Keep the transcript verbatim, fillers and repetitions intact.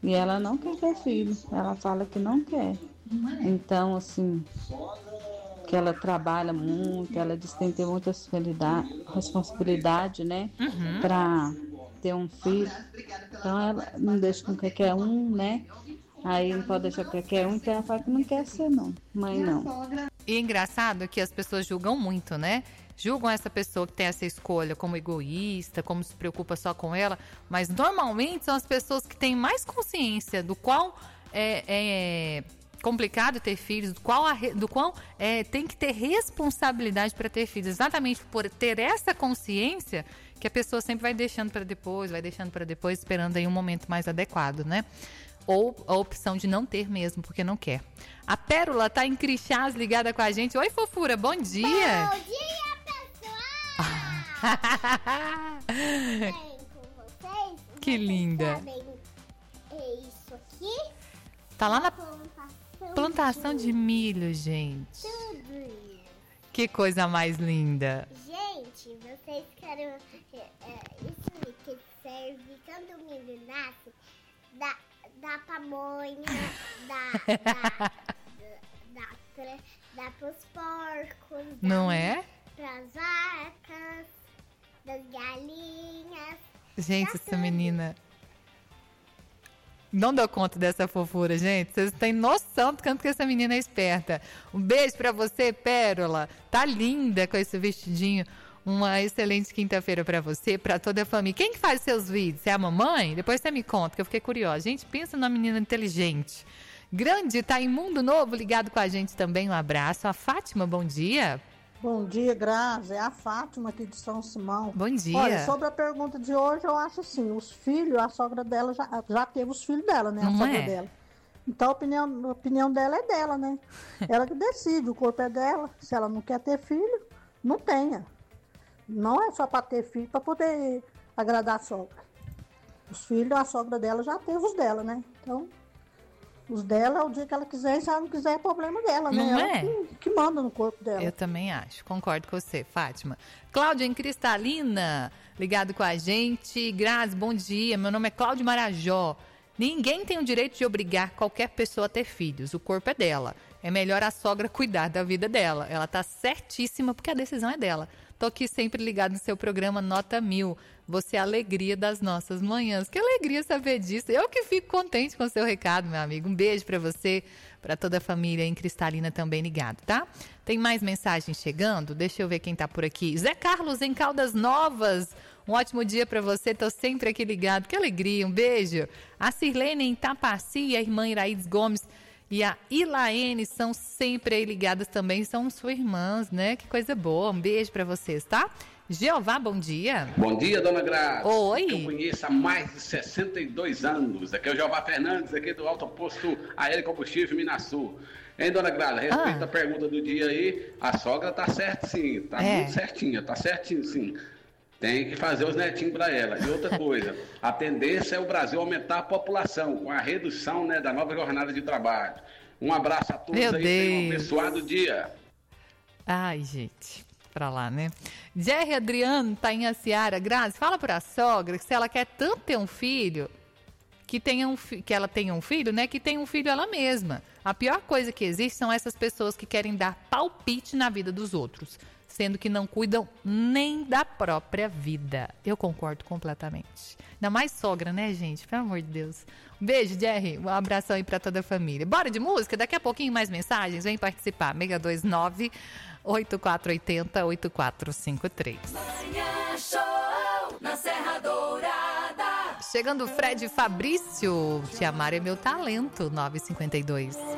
E ela não quer ter filho, ela fala que não quer. Então, assim, que ela trabalha muito, ela diz que tem que ter muita responsabilidade, responsabilidade, né? Uhum. Pra ter um filho. Então ela não deixa com qualquer um, né? Aí não pode deixar qualquer um, então ela fala que não quer ser não, mãe não. E é engraçado que as pessoas julgam muito, né? Julgam essa pessoa que tem essa escolha como egoísta, como se preocupa só com ela, mas normalmente são as pessoas que têm mais consciência do qual é, é complicado ter filhos, do qual, a, do qual é, tem que ter responsabilidade para ter filhos. Exatamente por ter essa consciência que a pessoa sempre vai deixando para depois, vai deixando para depois, esperando aí um momento mais adequado, né? Ou a opção de não ter mesmo, porque não quer. A Pérola tá em Crixás ligada com a gente. Oi, fofura, bom dia! Bom dia, pessoal! Bem com vocês? Que Vocês linda! sabem, é isso aqui? Tá lá na Plantação, plantação de milho, gente. tudo isso. Que coisa mais linda. Gente, vocês querem... É, é, isso aqui que serve, quando o milho nasce, dá, dá pamonha, dá, dá, dá, dá, dá pros porcos, dá Não é? pras vacas, das galinhas. Gente, dá essa tudo. menina... Não dou conta dessa fofura, gente. Vocês têm noção do quanto que essa menina é esperta. Um beijo pra você, Pérola. Tá linda com esse vestidinho. Uma excelente quinta-feira pra você, pra toda a família. Quem que faz seus vídeos? É a mamãe? Depois você me conta, que eu fiquei curiosa. Gente, pensa numa menina inteligente. Grande, tá em Mundo Novo, ligado com a gente também. Um abraço. A Fátima, bom dia. Bom dia, Grazi. É a Fátima aqui de São Simão. Bom dia. Olha, sobre a pergunta de hoje, eu acho assim, os filhos, a sogra dela já, já teve os filhos dela, né? A Não sogra é? dela. Então a opinião, a opinião dela é dela, né? Ela que decide, o corpo é dela. Se ela não quer ter filho, não tenha. Não é só para ter filho, para poder agradar a sogra. Os filhos, a sogra dela já teve os dela, né? Então, os dela é o dia que ela quiser, e se ela não quiser é problema dela, né? Não Ela é? que, que manda no corpo dela. Eu também acho, concordo com você, Fátima. Cláudia em Cristalina, ligado com a gente. Grazi, bom dia. Meu nome é Cláudio Marajó. Ninguém tem o direito de obrigar qualquer pessoa a ter filhos. O corpo é dela. É melhor a sogra cuidar da vida dela. Ela tá certíssima porque a decisão é dela. Tô aqui sempre ligado no seu programa Nota Mil. Você é a alegria das nossas manhãs. Que alegria saber disso. Eu que fico contente com o seu recado, meu amigo. Um beijo pra você, pra toda a família em Cristalina também ligado, tá? Tem mais mensagens chegando? Deixa eu ver quem tá por aqui. Zé Carlos em Caldas Novas. Um ótimo dia pra você. Tô sempre aqui ligado. Que alegria. Um beijo. A Sirlene em Tapaci, a irmã Iraídes Gomes e a Ilaene são sempre aí ligadas também, são suas irmãs, né? Que coisa boa, um beijo pra vocês, tá? Jeová, bom dia. Bom dia, dona Graça. Oi. Que eu conheço há mais de sessenta e dois anos. Aqui é o Jeová Fernandes, aqui do Alto Posto Aéreo Combustível Minasul. Hein, dona Graça, respeito Ah. à pergunta do dia aí, a sogra tá certa sim, tá É. muito certinha, tá certinho sim. Tem que fazer os netinhos para ela. E outra coisa, a tendência é o Brasil aumentar a população com a redução, né, da nova jornada de trabalho. Um abraço a todos. Meu aí, tenham um Deus. abençoado dia. Ai, gente, pra lá, né? Jerry Adriano tá em Aciara. Grazi, fala pra sogra que se ela quer tanto ter um filho, que, tenha um fi- que ela tenha um filho, né? Que tenha um filho ela mesma. A pior coisa que existe são essas pessoas que querem dar palpite na vida dos outros, sendo que não cuidam nem da própria vida. Eu concordo completamente. Ainda mais sogra, né, gente? Pelo amor de Deus. Um beijo, Jerry. Um abração aí pra toda a família. Bora de música? Daqui a pouquinho mais mensagens. Vem participar. Mega dois nove oito quatro oito zero oito quatro cinco três. Manhã Show na Serra Dourada. Chegando o Fred Fabrício. Te amar é meu talento. nove e cinquenta e dois.